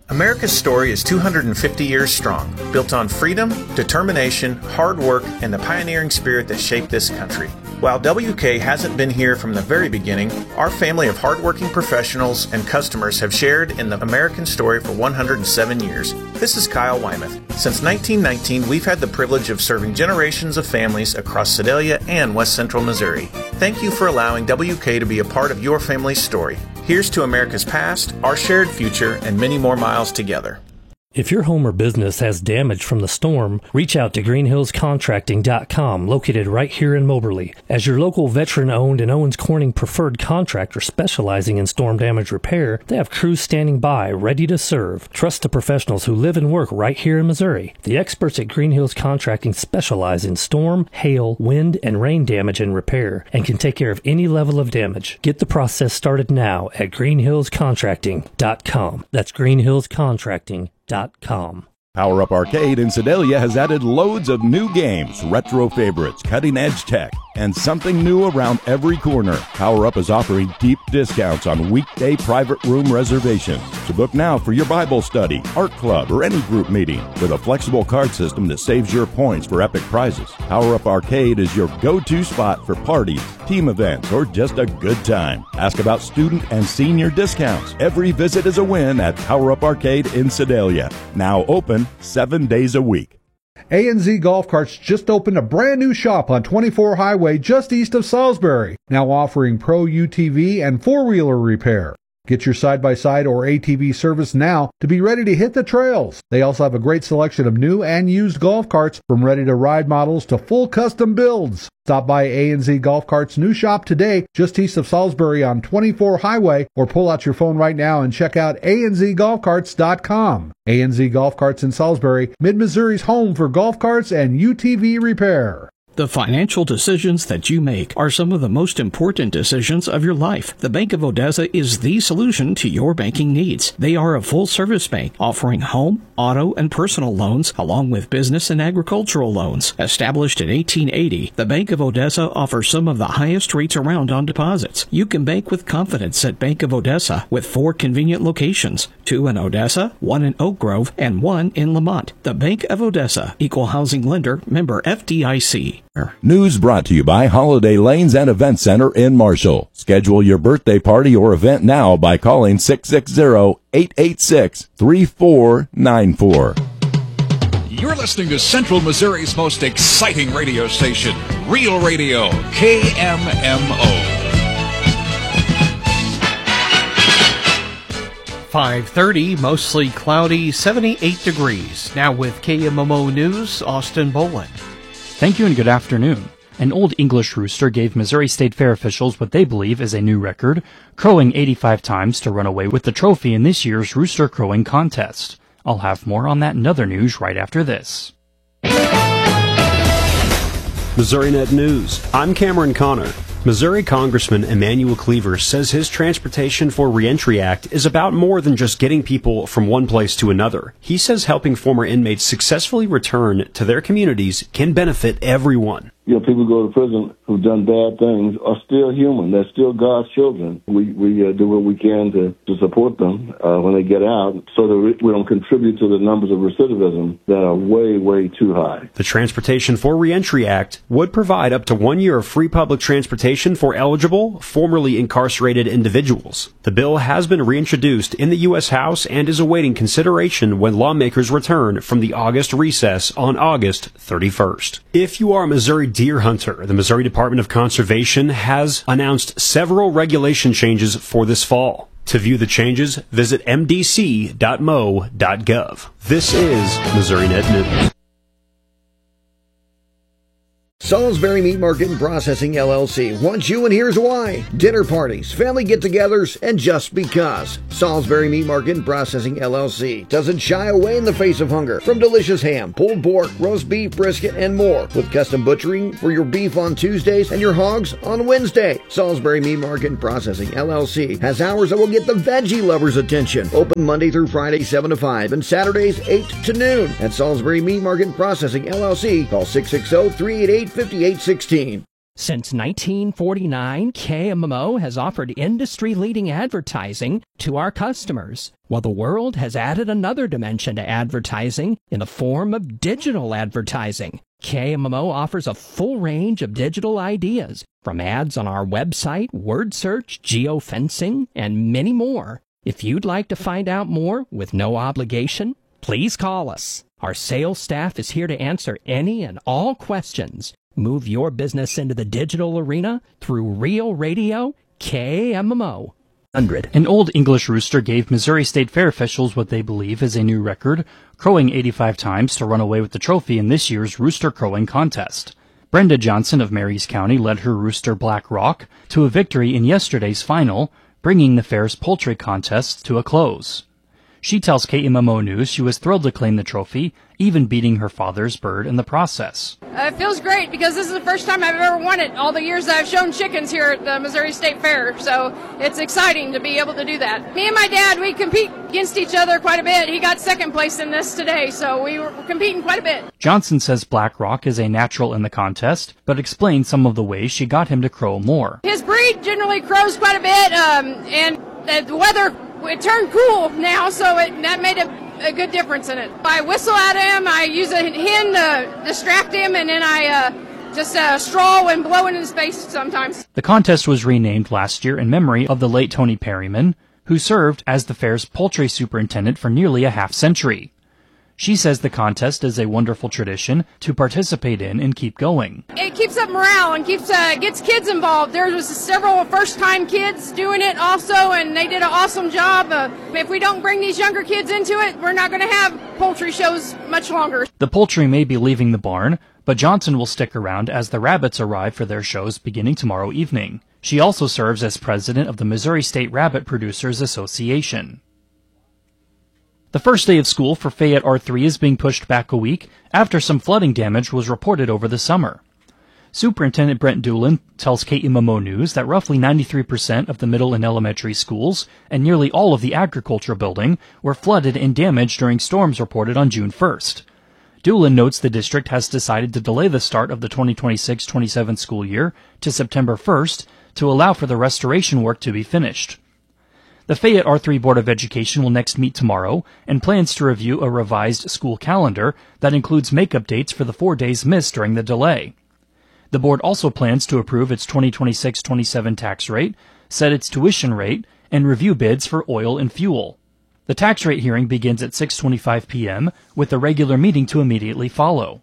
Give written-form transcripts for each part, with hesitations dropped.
America's story is 250 years strong, built on freedom, determination, hard work, and the pioneering spirit that shaped this country. While WK hasn't been here from the very beginning, our family of hardworking professionals and customers have shared in the American story for 107 years. This is Kyle Wymuth. Since 1919, we've had the privilege of serving generations of families across Sedalia and West Central Missouri. Thank you for allowing WK to be a part of your family's story. Here's to America's past, our shared future, and many more miles together. If your home or business has damage from the storm, reach out to greenhillscontracting.com, located right here in Moberly. As your local veteran-owned and Owens Corning preferred contractor specializing in storm damage repair, they have crews standing by, ready to serve. Trust the professionals who live and work right here in Missouri. The experts at Green Hills Contracting specialize in storm, hail, wind, and rain damage and repair, and can take care of any level of damage. Get the process started now at greenhillscontracting.com. That's greenhillscontracting.com. Power Up Arcade in Sedalia has added loads of new games, retro favorites, cutting-edge tech, and something new around every corner. Power Up is offering deep discounts on weekday private room reservations. So book now for your Bible study, art club, or any group meeting with a flexible card system that saves your points for epic prizes. Power Up Arcade is your go-to spot for parties, team events, or just a good time. Ask about student and senior discounts. Every visit is a win at Power Up Arcade in Sedalia. Now open 7 days a week. A&Z Golf Carts just opened a brand new shop on 24 Highway just east of Salisbury, now offering Pro UTV and four-wheeler repair. Get your side-by-side or ATV service now to be ready to hit the trails. They also have a great selection of new and used golf carts, from ready-to-ride models to full custom builds. Stop by A&Z Golf Carts' new shop today, just east of Salisbury on 24 Highway, or pull out your phone right now and check out anzgolfcarts.com. A&Z Golf Carts in Salisbury, Mid-Missouri's home for golf carts and UTV repair. The financial decisions that you make are some of the most important decisions of your life. The Bank of Odessa is the solution to your banking needs. They are a full-service bank offering home, auto, and personal loans, along with business and agricultural loans. Established in 1880, the Bank of Odessa offers some of the highest rates around on deposits. You can bank with confidence at Bank of Odessa with 4 convenient locations, 2 in Odessa, 1 in Oak Grove, and 1 in Lamont. The Bank of Odessa, Equal Housing Lender, member FDIC. News brought to you by Holiday Lanes and Event Center in Marshall. Schedule your birthday party or event now by calling 660-886-3494. You're listening to Central Missouri's most exciting radio station, Real Radio, KMMO. 5:30, mostly cloudy, 78 degrees. Now with KMMO News, Austin Boland. Thank you and good afternoon. An Old English rooster gave Missouri State Fair officials what they believe is a new record, crowing 85 times to run away with the trophy in this year's rooster crowing contest. I'll have more on that and other news right after this. MissouriNet News. I'm Cameron Connor. Missouri Congressman Emanuel Cleaver says his Transportation for Reentry Act is about more than just getting people from one place to another. He says helping former inmates successfully return to their communities can benefit everyone. You know, people who go to prison who've done bad things are still human. They're still God's children. We do what we can to support them when they get out so that we don't contribute to the numbers of recidivism that are way, way too high. The Transportation for Reentry Act would provide up to 1 year of free public transportation for eligible, formerly incarcerated individuals. The bill has been reintroduced in the U.S. House and is awaiting consideration when lawmakers return from the August recess on August 31st. If you are a Missouri deer hunter, the Missouri Department of Conservation has announced several regulation changes for this fall. To view the changes, visit mdc.mo.gov. This is MissouriNet News. Salisbury Meat Market and Processing, LLC wants you, and here's why. Dinner parties, family get-togethers, and just because. Salisbury Meat Market and Processing, LLC doesn't shy away in the face of hunger. From delicious ham, pulled pork, roast beef, brisket, and more. With custom butchering for your beef on Tuesdays and your hogs on Wednesday. Salisbury Meat Market and Processing, LLC has hours that will get the veggie lovers' attention. Open Monday through Friday, 7 to 5, and Saturdays, 8 to noon. At Salisbury Meat Market and Processing, LLC, call 660-388-5816. Since 1949, KMMO has offered industry-leading advertising to our customers, while the world has added another dimension to advertising in the form of digital advertising. KMMO offers a full range of digital ideas, from ads on our website, word search, geofencing, and many more. If you'd like to find out more with no obligation, please call us. Our sales staff is here to answer any and all questions. Move your business into the digital arena through Real Radio KMMO. An Old English rooster gave Missouri State Fair officials what they believe is a new record, crowing 85 times to run away with the trophy in this year's rooster crowing contest. Brenda Johnson of Marys County led her rooster Black Rock to a victory in yesterday's final, bringing the fair's poultry contest to a close. She tells KMMO News she was thrilled to claim the trophy, even beating her father's bird in the process. It feels great because this is the first time I've ever won it all the years that I've shown chickens here at the Missouri State Fair, so it's exciting to be able to do that. Me and my dad, we compete against each other quite a bit. He got second place in this today, so we were competing quite a bit. Johnson says Black Rock is a natural in the contest, but explains some of the ways she got him to crow more. His breed generally crows quite a bit, and the weather, it turned cool now, so that made a good difference in it. I whistle at him, I use a hen to distract him, and then I just straw and blow in his face sometimes. The contest was renamed last year in memory of the late Tony Perryman, who served as the fair's poultry superintendent for nearly a half-century. She says the contest is a wonderful tradition to participate in and keep going. It keeps up morale and gets kids involved. There was several first-time kids doing it also, and they did an awesome job. If we don't bring these younger kids into it, we're not going to have poultry shows much longer. The poultry may be leaving the barn, but Johnson will stick around as the rabbits arrive for their shows beginning tomorrow evening. She also serves as president of the Missouri State Rabbit Producers Association. The first day of school for Fayette R3 is being pushed back a week after some flooding damage was reported over the summer. Superintendent Brent Doolin tells KMMO News that roughly 93% of the middle and elementary schools and nearly all of the agriculture building were flooded and damaged during storms reported on June 1st. Doolin notes the district has decided to delay the start of the 2026-27 school year to September 1st to allow for the restoration work to be finished. The Fayette R3 Board of Education will next meet tomorrow and plans to review a revised school calendar that includes makeup dates for the 4 days missed during the delay. The board also plans to approve its 2026-27 tax rate, set its tuition rate, and review bids for oil and fuel. The tax rate hearing begins at 6:25 p.m., with the regular meeting to immediately follow.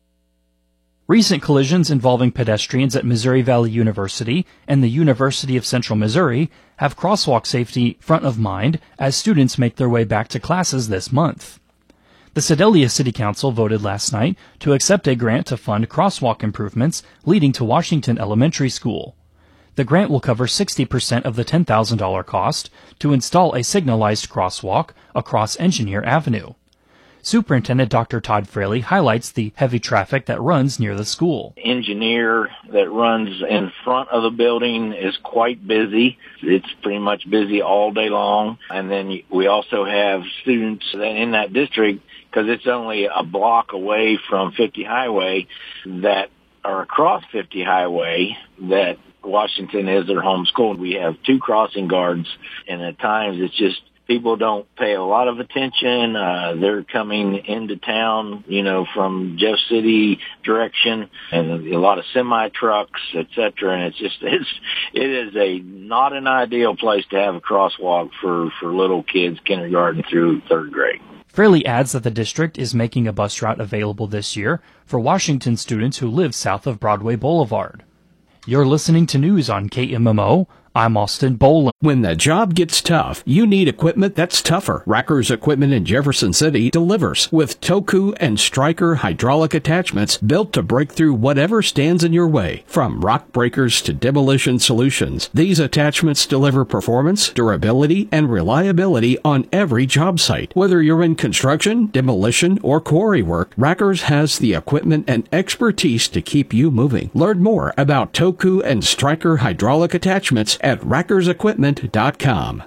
Recent collisions involving pedestrians at Missouri Valley University and the University of Central Missouri have crosswalk safety front of mind as students make their way back to classes this month. The Sedalia City Council voted last night to accept a grant to fund crosswalk improvements leading to Washington Elementary School. The grant will cover 60% of the $10,000 cost to install a signalized crosswalk across Engineer Avenue. Superintendent Dr. Todd Fraley highlights the heavy traffic that runs near the school. Engineer that runs in front of the building is quite busy. It's pretty much busy all day long. And then we also have students in that district, because it's only a block away from 50 Highway, that are across 50 Highway that Washington is their home school. We have 2 crossing guards, and at times it's just people don't pay a lot of attention. They're coming into town, from Jeff City direction, and a lot of semi trucks, etc. And it is not an ideal place to have a crosswalk for little kids, kindergarten through 3rd grade. Fraley adds that the district is making a bus route available this year for Washington students who live south of Broadway Boulevard. You're listening to news on KMMO. I'm Austin Boland. When the job gets tough, you need equipment that's tougher. Racker's Equipment in Jefferson City delivers with Toku and Stryker hydraulic attachments built to break through whatever stands in your way. From rock breakers to demolition solutions, these attachments deliver performance, durability, and reliability on every job site. Whether you're in construction, demolition, or quarry work, Racker's has the equipment and expertise to keep you moving. Learn more about Toku and Stryker hydraulic attachments at rackersequipment.com.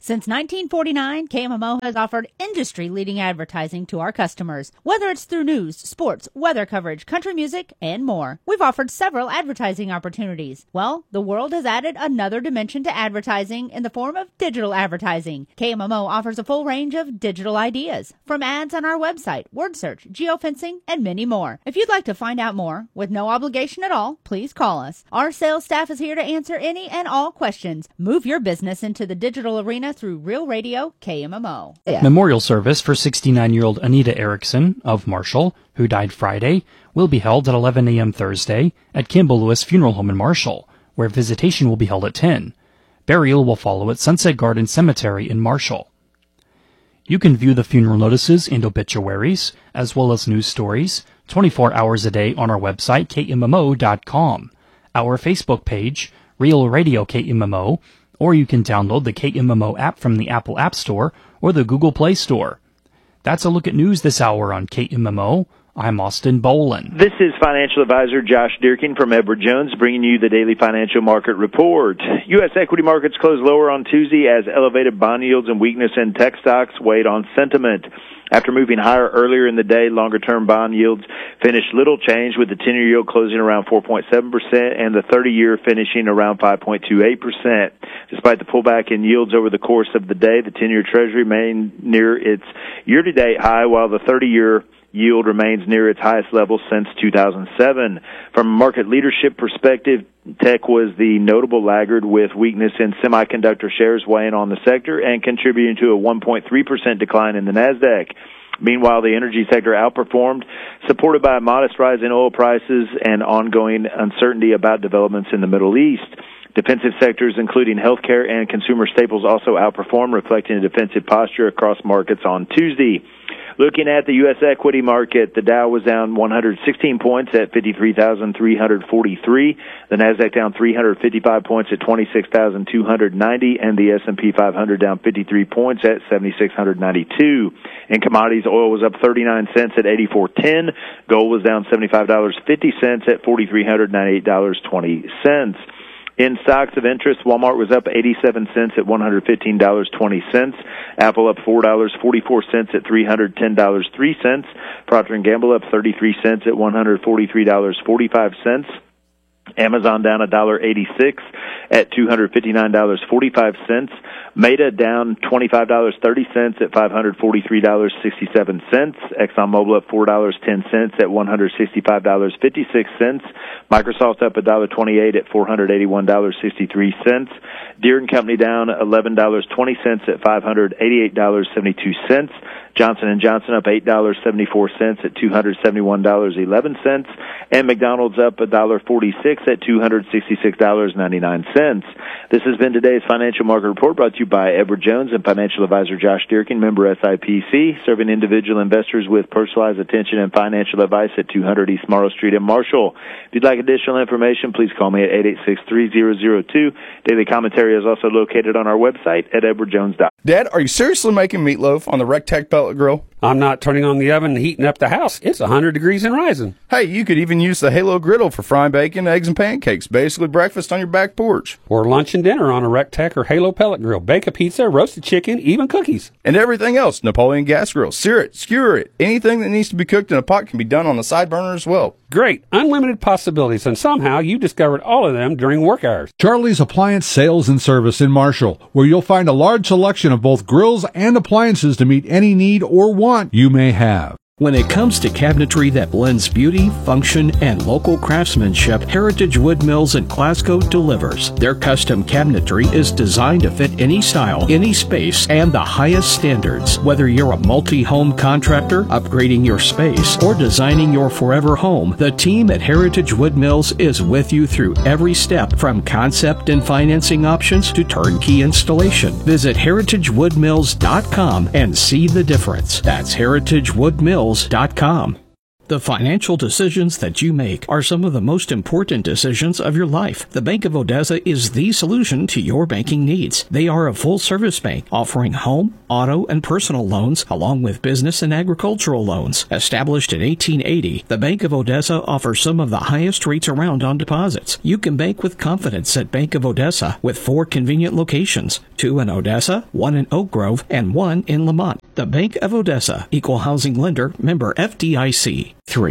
Since 1949, KMMO has offered industry-leading advertising to our customers, whether it's through news, sports, weather coverage, country music, and more. We've offered several advertising opportunities. Well, the world has added another dimension to advertising in the form of digital advertising. KMMO offers a full range of digital ideas, from ads on our website, word search, geofencing, and many more. If you'd like to find out more, with no obligation at all, please call us. Our sales staff is here to answer any and all questions. Move your business into the digital arena through Real Radio KMMO. Memorial service for 69-year-old Anita Erickson of Marshall, who died Friday, will be held at 11 a.m. Thursday at Kimball Lewis Funeral Home in Marshall, where visitation will be held at 10. Burial will follow at Sunset Garden Cemetery in Marshall. You can view the funeral notices and obituaries, as well as news stories, 24 hours a day on our website, KMMO.com, our Facebook page, Real Radio KMMO, or you can download the KMMO app from the Apple App Store or the Google Play Store. That's a look at news this hour on KMMO. I'm Austin Boland. This is financial advisor Josh Dierking from Edward Jones bringing you the daily financial market report. U.S. equity markets closed lower on Tuesday as elevated bond yields and weakness in tech stocks weighed on sentiment. After moving higher earlier in the day, longer-term bond yields finished little change, with the 10-year yield closing around 4.7% and the 30-year finishing around 5.28%. Despite the pullback in yields over the course of the day, the 10-year Treasury remained near its year-to-date high, while the 30-year yield remains near its highest level since 2007. From a market leadership perspective, tech was the notable laggard, with weakness in semiconductor shares weighing on the sector and contributing to a 1.3% decline in the NASDAQ. Meanwhile, the energy sector outperformed, supported by a modest rise in oil prices and ongoing uncertainty about developments in the Middle East. Defensive sectors, including healthcare and consumer staples, also outperformed, reflecting a defensive posture across markets on Tuesday. Looking at the U.S. equity market, the Dow was down 116 points at 53,343. The Nasdaq down 355 points at 26,290, and the S&P 500 down 53 points at 7,692. In commodities, oil was up 39 cents at 84.10. Gold was down $75.50 at $4,398.20. In stocks of interest, Walmart was up 87 cents at $115.20. Apple up $4.44 at $310.03. Procter & Gamble up 33 cents at $143.45. Amazon down $1.86 at $259.45. Meta down $25.30 at $543.67. ExxonMobil up $4.10 at $165.56. Microsoft up $1.28 at $481.63. Deere & Company down $11.20 at $588.72. Johnson & Johnson up $8.74 at $271.11. And McDonald's up $1.46 at $266.99. This has been today's Financial Market Report, brought to you by Edward Jones and financial advisor Josh Dierking, member SIPC, serving individual investors with personalized attention and financial advice at 200 East Morrow Street in Marshall. If you'd like additional information, please call me at 886-3002. Daily commentary is also located on our website at edwardjones.com. Dad, are you seriously making meatloaf on the Rectech pellet grill? I'm not turning on the oven and heating up the house. It's 100 degrees and rising. Hey, you could even use the Halo griddle for frying bacon, eggs, and pancakes. Basically breakfast on your back porch. Or lunch and dinner on a Rectech or Halo pellet grill. Bake a pizza, roast a chicken, even cookies. And everything else. Napoleon gas grill. Sear it, skewer it. Anything that needs to be cooked in a pot can be done on the side burner as well. Great. Unlimited possibilities, and somehow you discovered all of them during work hours. Charlie's Appliance Sales and Service in Marshall, where you'll find a large selection of both grills and appliances to meet any need or want you may have. When it comes to cabinetry that blends beauty, function, and local craftsmanship, Heritage Wood Mills in Glasgow delivers. Their custom cabinetry is designed to fit any style, any space, and the highest standards. Whether you're a multi-home contractor, upgrading your space, or designing your forever home, the team at Heritage Wood Mills is with you through every step, from concept and financing options to turnkey installation. Visit heritagewoodmills.com and see the difference. That's heritagewoodmills.com. The financial decisions that you make are some of the most important decisions of your life. The Bank of Odessa is the solution to your banking needs. They are a full-service bank offering home, auto, and personal loans, along with business and agricultural loans. Established in 1880, the Bank of Odessa offers some of the highest rates around on deposits. You can bank with confidence at Bank of Odessa with 4 convenient locations, 2 in Odessa, 1 in Oak Grove, and 1 in Lamont. The Bank of Odessa, Equal Housing Lender, member FDIC.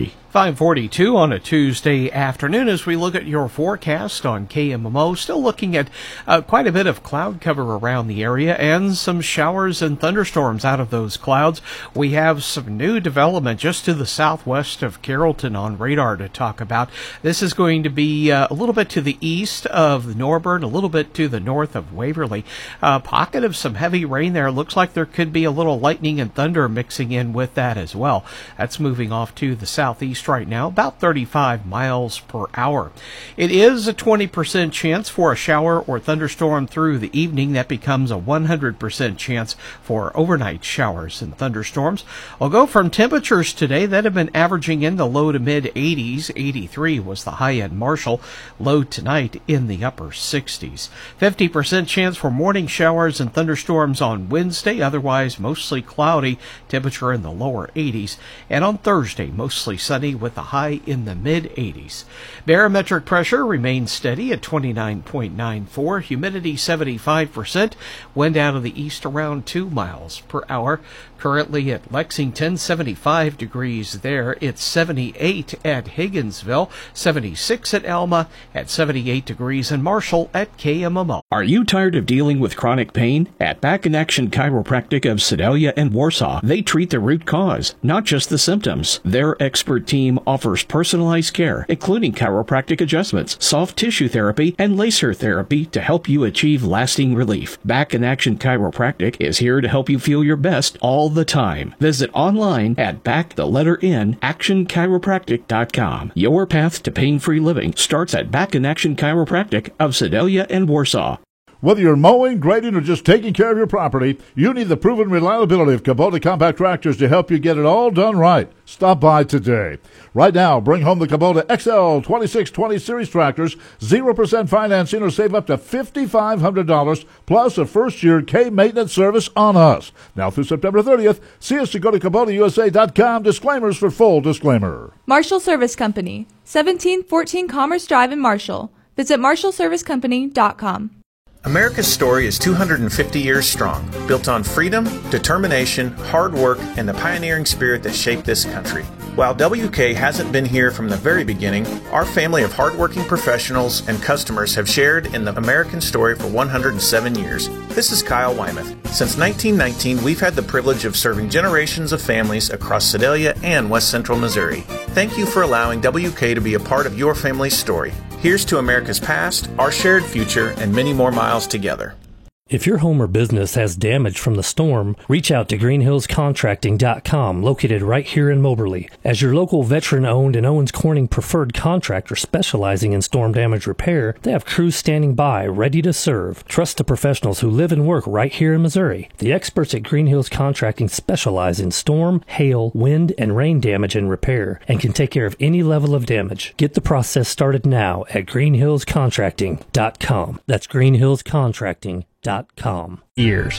5:42 on a Tuesday afternoon as we look at your forecast on KMMO. Still looking at quite a bit of cloud cover around the area and some showers and thunderstorms out of those clouds. We have some new development just to the southwest of Carrollton on radar to talk about. This is going to be a little bit to the east of Norburn, a little bit to the north of Waverly. Pocket of some heavy rain there. Looks like there could be a little lightning and thunder mixing in with that as well. That's moving off to the southeast right now, about 35 miles per hour. It is a 20% chance for a shower or thunderstorm through the evening. That becomes a 100% chance for overnight showers and thunderstorms. I'll go from temperatures today that have been averaging in the low to mid 80s. 83 was the high in Marshall. Low tonight in the upper 60s. 50% chance for morning showers and thunderstorms on Wednesday. Otherwise, mostly cloudy. Temperature in the lower 80s. And on Thursday, mostly sunny with a high in the mid-80s. Barometric pressure remains steady at 29.94. Humidity 75%. Wind out of the east around 2 miles per hour. Currently at Lexington, 75 degrees there. It's 78 at Higginsville, 76 at Alma, at 78 degrees in Marshall at KMMO. Are you tired of dealing with chronic pain? At Back in Action Chiropractic of Sedalia and Warsaw, they treat the root cause, not just the symptoms. Their expert team offers personalized care, including chiropractic adjustments, soft tissue therapy, and laser therapy to help you achieve lasting relief. Back in Action Chiropractic is here to help you feel your best all the time. Visit online at actionchiropractic.com. Your path to pain-free living starts at Back in Action Chiropractic of Sedalia and Warsaw. Whether you're mowing, grading, or just taking care of your property, you need the proven reliability of Kubota compact tractors to help you get it all done right. Stop by today. Right now, bring home the Kubota XL 2620 Series tractors, 0% financing, or save up to $5,500, plus a first-year K-maintenance service on us. Now through September 30th, see us to go to KubotaUSA.com. Disclaimers for full disclaimer. Marshall Service Company, 1714 Commerce Drive in Marshall. Visit MarshallServiceCompany.com. America's story is 250 years strong, built on freedom, determination, hard work, and the pioneering spirit that shaped this country. While WK hasn't been here from the very beginning, our family of hardworking professionals and customers have shared in the American story for 107 years. This is Kyle Wymuth. Since 1919, we've had the privilege of serving generations of families across Sedalia and West Central Missouri. Thank you for allowing WK to be a part of your family's story. Here's to America's past, our shared future, and many more miles together. If your home or business has damage from the storm, reach out to greenhillscontracting.com, located right here in Moberly. As your local veteran-owned and Owens Corning preferred contractor specializing in storm damage repair, they have crews standing by, ready to serve. Trust the professionals who live and work right here in Missouri. The experts at Green Hills Contracting specialize in storm, hail, wind, and rain damage and repair, and can take care of any level of damage. Get the process started now at greenhillscontracting.com. That's greenhillscontracting.com. Years.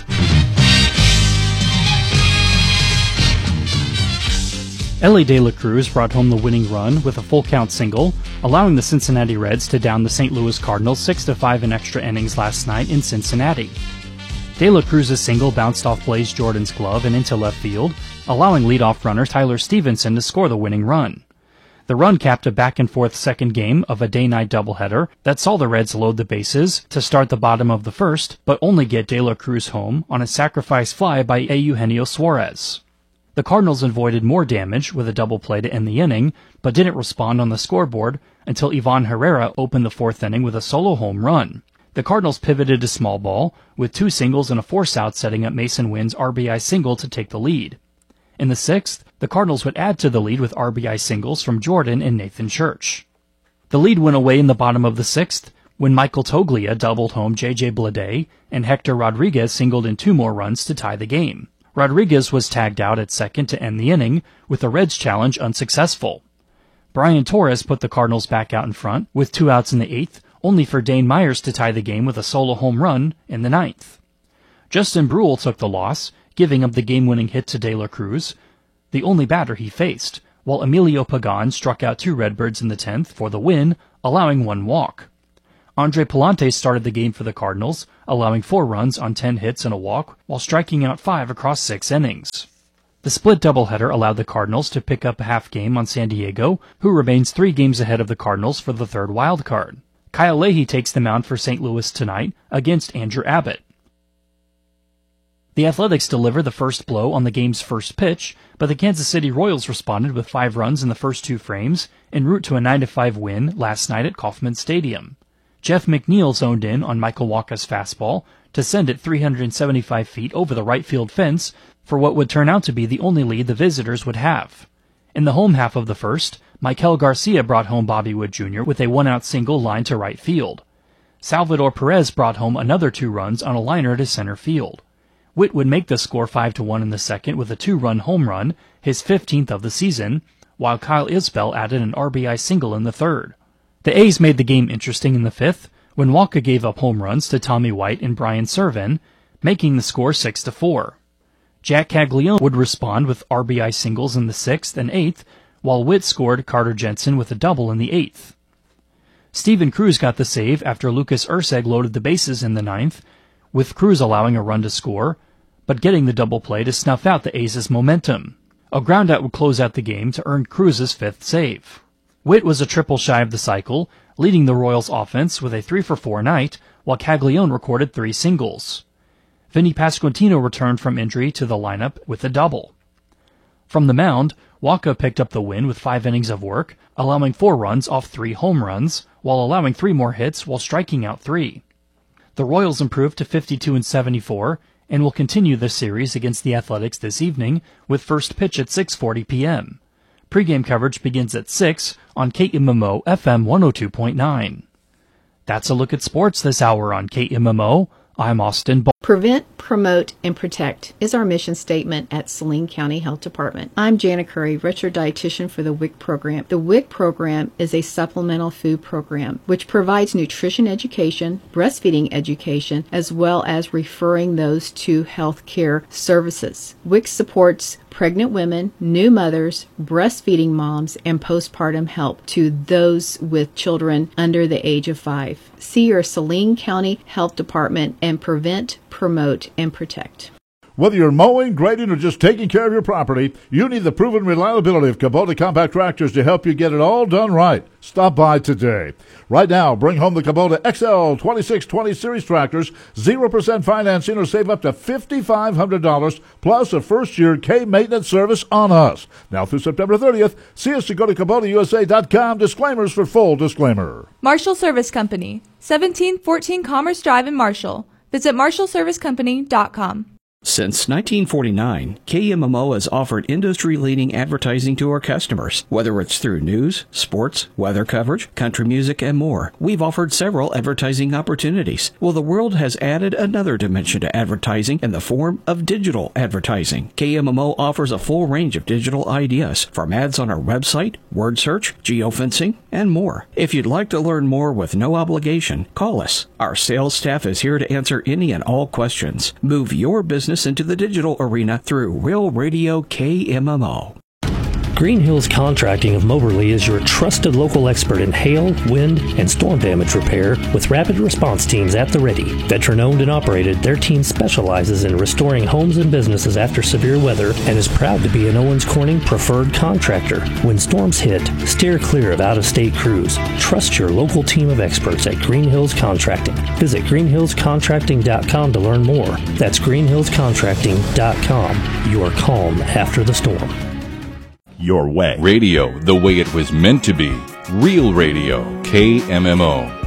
Elly De La Cruz brought home the winning run with a full count single, allowing the Cincinnati Reds to down the St. Louis Cardinals 6-5 in extra innings last night in Cincinnati. De La Cruz's single bounced off Blaze Jordan's glove and into left field, allowing leadoff runner Tyler Stevenson to score the winning run. The run capped a back-and-forth second game of a day-night doubleheader that saw the Reds load the bases to start the bottom of the first, but only get De La Cruz home on a sacrifice fly by Eugenio Suarez. The Cardinals avoided more damage with a double play to end the inning, but didn't respond on the scoreboard until Ivan Herrera opened the fourth inning with a solo home run. The Cardinals pivoted to small ball, with 2 singles and a force-out setting up Mason Wynn's RBI single to take the lead. In the 6th, the Cardinals would add to the lead with RBI singles from Jordan and Nathan Church. The lead went away in the bottom of the 6th when Michael Toglia doubled home J.J. Bleday and Hector Rodriguez singled in 2 more runs to tie the game. Rodriguez was tagged out at second to end the inning, with the Reds' challenge unsuccessful. Brian Torres put the Cardinals back out in front, with 2 outs in the 8th, only for Dane Myers to tie the game with a solo home run in the 9th. Justin Brule took the loss, giving up the game-winning hit to De La Cruz, the only batter he faced, while Emilio Pagan struck out 2 Redbirds in the 10th for the win, allowing 1 walk. Andre Palante started the game for the Cardinals, allowing 4 runs on 10 hits and a walk, while striking out 5 across 6 innings. The split doubleheader allowed the Cardinals to pick up a half game on San Diego, who remains 3 games ahead of the Cardinals for the 3rd wild card. Kyle Leahy takes the mound for St. Louis tonight against Andrew Abbott. The Athletics delivered the first blow on the game's first pitch, but the Kansas City Royals responded with 5 runs in the first 2 frames, en route to a 9-5 win last night at Kauffman Stadium. Jeff McNeil zoned in on Michael Wacha's fastball to send it 375 feet over the right field fence for what would turn out to be the only lead the visitors would have. In the home half of the first, Michael Garcia brought home Bobby Wood Jr. with a 1-out single line to right field. Salvador Perez brought home another 2 runs on a liner to center field. Witt would make the score 5-1 in the second with a 2-run home run, his 15th of the season, while Kyle Isbell added an RBI single in the third. The A's made the game interesting in the 5th, when Wacha gave up home runs to Tommy White and Brian Serven, making the score 6-4. Jack Caglione would respond with RBI singles in the 6th and 8th, while Witt scored Carter Jensen with a double in the 8th. Steven Cruz got the save after Lucas Erceg loaded the bases in the 9th, with Cruz allowing a run to score, but getting the double play to snuff out the A's momentum. A groundout would close out the game to earn Cruz's 5th save. Witt was a triple shy of the cycle, leading the Royals' offense with a 3-for-4 night, while Caglione recorded 3 singles. Vinny Pasquantino returned from injury to the lineup with a double. From the mound, Wacha picked up the win with 5 innings of work, allowing 4 runs off 3 home runs, while allowing 3 more hits while striking out 3. The Royals improved to 52-74 and will continue the series against the Athletics this evening with first pitch at 6:40 p.m. Pre-game coverage begins at 6 on KMMO FM 102.9. That's a look at sports this hour on KMMO. I'm Austin Ball. Prevent, promote, and protect is our mission statement at Saline County Health Department. I'm Jana Curry, registered dietitian for the WIC program. The WIC program is a supplemental food program which provides nutrition education, breastfeeding education, as well as referring those to health care services. WIC supports pregnant women, new mothers, breastfeeding moms, and postpartum help to those with children under the age of 5. See your Saline County Health Department and prevent, promote, and protect. Whether you're mowing, grading, or just taking care of your property, you need the proven reliability of Kubota compact tractors to help you get it all done right. Stop by today. Right now, bring home the Kubota XL 2620 Series tractors, 0% financing, or save up to $5,500 plus a first-year K-maintenance service on us. Now through September 30th, see us to go to KubotaUSA.com. Disclaimers for full disclaimer. Marshall Service Company, 1714 Commerce Drive in Marshall. Visit marshallservicecompany.com. Since 1949, KMMO has offered industry-leading advertising to our customers. Whether it's through news, sports, weather coverage, country music, and more, we've offered several advertising opportunities. Well, the world has added another dimension to advertising in the form of digital advertising. KMMO offers a full range of digital ideas, from ads on our website, word search, geofencing, and more. If you'd like to learn more with no obligation, call us. Our sales staff is here to answer any and all questions. Move your business into the digital arena through Real Radio KMMO. Green Hills Contracting of Moberly is your trusted local expert in hail, wind, and storm damage repair with rapid response teams at the ready. Veteran-owned and operated, their team specializes in restoring homes and businesses after severe weather and is proud to be an Owens Corning preferred contractor. When storms hit, steer clear of out-of-state crews. Trust your local team of experts at Green Hills Contracting. Visit greenhillscontracting.com to learn more. That's greenhillscontracting.com. Your calm after the storm. Your way. Radio the way it was meant to be. Real Radio, KMMO.